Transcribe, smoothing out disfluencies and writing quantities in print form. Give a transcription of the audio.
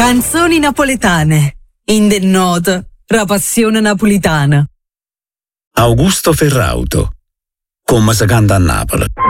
Canzoni napoletane. In the note, la passione napolitana. Augusto Ferrauto. Come si canta a Napoli.